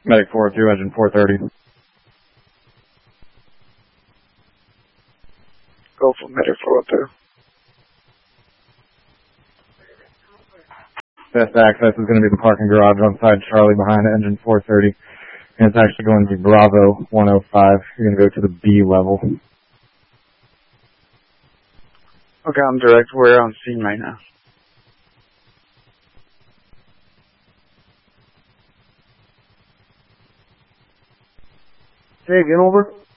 Medic 402, engine 430. Go for Medic 402. Best access is going to be the parking garage on side Charlie behind engine 430. And it's actually going to be Bravo 105. You're going to go to the B level. Okay, I'm direct. We're on scene right now. Say again, over.